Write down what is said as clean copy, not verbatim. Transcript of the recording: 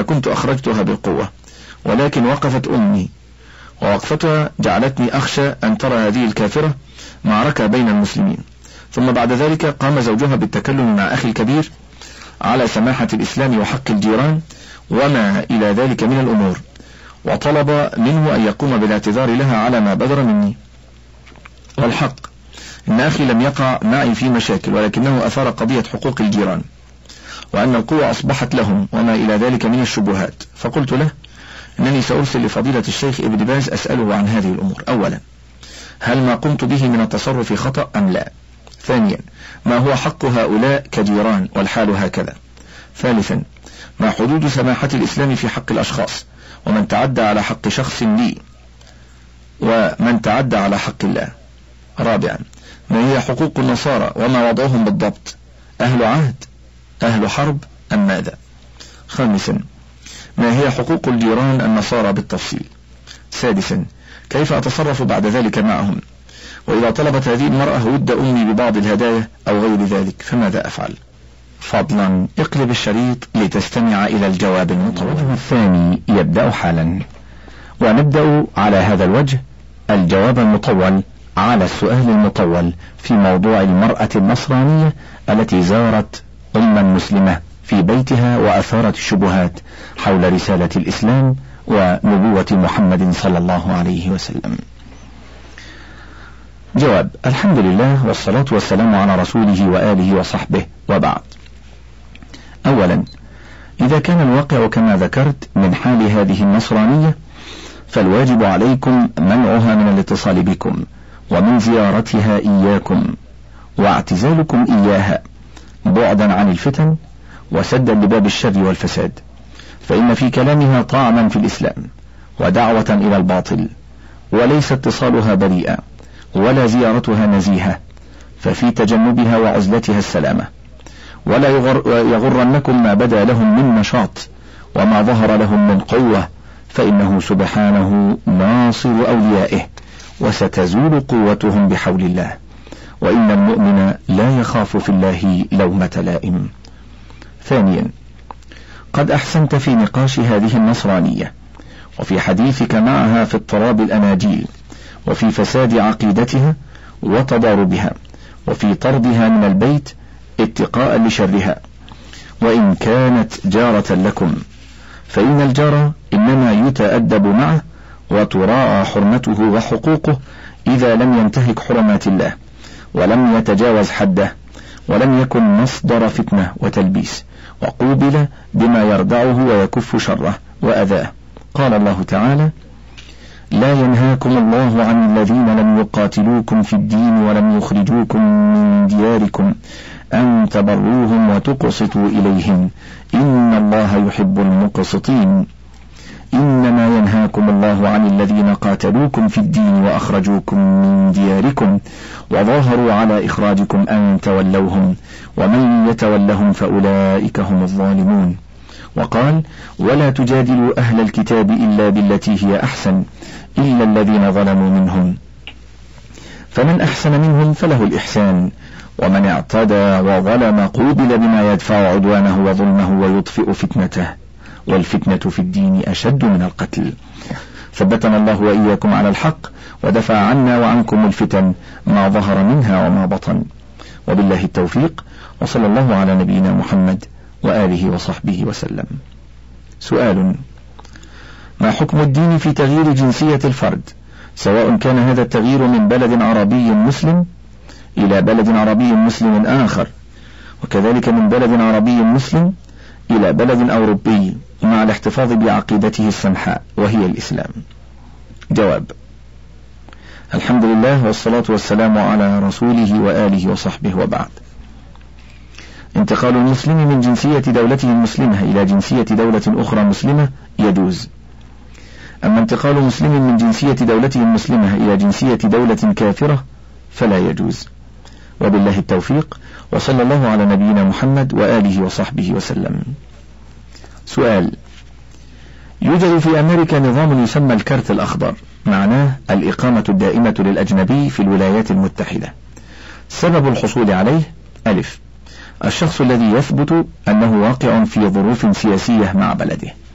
لكنت أخرجتها بالقوة، ولكن وقفت أمي، ووقفتها جعلتني أخشى أن ترى هذه الكافرة معركة بين المسلمين. ثم بعد ذلك قام زوجها بالتكلم مع أخي الكبير على سماحة الإسلام وحق الجيران وما إلى ذلك من الأمور، وطلب منه أن يقوم بالاعتذار لها على ما بدر مني. والحق إن أخي لم يقع معي في مشاكل، ولكنه أثار قضية حقوق الجيران، وأن القوة أصبحت لهم وما إلى ذلك من الشبهات. فقلت له إنني سأرسل لفضيلة الشيخ ابن باز أسأله عن هذه الأمور. أولا، هل ما قمت به من التصرف خطأ أم لا؟ ثانيا، ما هو حق هؤلاء كجيران والحال هكذا؟ ثالثا، ما حدود سماحة الإسلام في حق الأشخاص، ومن تعدى على حق شخص لي ومن تعدى على حق الله؟ رابعا، ما هي حقوق النصارى وما وضعهم بالضبط؟ أهل عهد، أهل حرب أم ماذا؟ خامسا، ما هي حقوق الجيران النصارى بالتفصيل؟ سادسا، كيف أتصرف بعد ذلك معهم؟ وإذا طلبت هذه المرأة ود أمي ببعض الهدايا أو غير ذلك فماذا أفعل؟ فضلا اقلب الشريط لتستمع إلى الجواب المطول. الوجه الثاني يبدأ حالا، ونبدأ على هذا الوجه الجواب المطول على السؤال المطول في موضوع المرأة النصرانية التي زارت أما مسلمة في بيتها وأثارت الشبهات حول رسالة الإسلام ونبوة محمد صلى الله عليه وسلم. جواب: الحمد لله والصلاة والسلام على رسوله وآله وصحبه، وبعد. أولا، إذا كان الواقع كما ذكرت من حال هذه النصرانية، فالواجب عليكم منعها من الاتصال بكم ومن زيارتها إياكم واعتزالكم إياها، بعدا عن الفتن وسدا لباب الشر والفساد، فإن في كلامها طعنا في الإسلام ودعوة إلى الباطل، وليس اتصالها بريئا ولا زيارتها نزيهة، ففي تجنبها وعزلتها السلامة. ولا يغرنكم ما بدا لهم من نشاط وما ظهر لهم من قوة، فإنه سبحانه ناصر أوليائه، وستزول قوتهم بحول الله، وإن المؤمن لا يخاف في الله لومة لائم. ثانيا، قد أحسنت في نقاش هذه النصرانية وفي حديثك معها في اضطراب الأناجيل وفي فساد عقيدتها وتضاربها وفي طردها من البيت اتقاء لشرها، وإن كانت جارة لكم، فإن الجار إنما يتأدب معه وتراعى حرمته وحقوقه إذا لم ينتهك حرمات الله ولم يتجاوز حده ولم يكن مصدر فتنة وتلبيس، وقوبل بما يردعه ويكف شره وأذاه. قال الله تعالى: لا ينهاكم الله عن الذين لم يقاتلوكم في الدين ولم يخرجوكم من دياركم أن تبروهم وتقسطوا إليهم إن الله يحب المقسطين. إنما ينهاكم الله عن الذين قاتلوكم في الدين وأخرجوكم من دياركم وظاهروا على إخراجكم أن تولوهم ومن يتولهم فأولئك هم الظالمون. وقال: ولا تجادلوا أهل الكتاب إلا بالتي هي أحسن إلا الذين ظلموا منهم، فمن أحسن منهم فله الإحسان، ومن اعتدى وظلم قوبل بما يدفع عدوانه وظلمه ويطفئ فتنته، والفتنة في الدين أشد من القتل. ثبتنا الله وإياكم على الحق ودفع عنا وعنكم الفتن ما ظهر منها وما بطن، وبالله التوفيق، وصلى الله على نبينا محمد وآله وصحبه وسلم. سؤال: ما حكم الدين في تغيير جنسية الفرد، سواء كان هذا التغيير من بلد عربي مسلم إلى بلد عربي مسلم آخر، وكذلك من بلد عربي مسلم إلى بلد أوروبي، مع الاحتفاظ بعقيدته السمحاء وهي الإسلام؟ جواب: الحمد لله والصلاة والسلام على رسوله وآله وصحبه، وبعد. انتقال المسلم من جنسية دولته المسلمة إلى جنسية دولة أخرى مسلمة يجوز، أما انتقال مسلم من جنسية دولته المسلمة إلى جنسية دولة كافرة فلا يجوز، وبالله التوفيق، وصلى الله على نبينا محمد وآله وصحبه وسلم. سؤال: يوجد في أمريكا نظام يسمى الكارت الأخضر، معناه الإقامة الدائمة للأجنبي في الولايات المتحدة. سبب الحصول عليه: ألف، الشخص الذي يثبت أنه واقع في ظروف سياسية مع بلده،